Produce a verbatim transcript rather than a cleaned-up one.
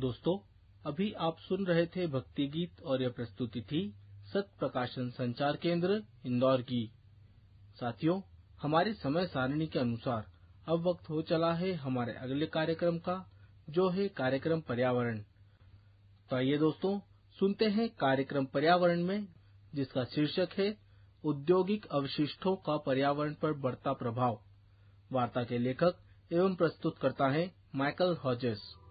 दोस्तों, अभी आप सुन रहे थे भक्ति गीत और यह प्रस्तुति थी सत प्रकाशन संचार केंद्र इंदौर की। साथियों, हमारी समय सारणी के अनुसार अब वक्त हो चला है हमारे अगले कार्यक्रम का, जो है कार्यक्रम पर्यावरण। तो आइए दोस्तों, सुनते हैं कार्यक्रम पर्यावरण में, जिसका शीर्षक है औद्योगिक अवशिष्टों का पर्यावरण पर बढ़ता प्रभाव। वार्ता के लेखक एवं प्रस्तुतकर्ता हैं माइकल हॉजेस।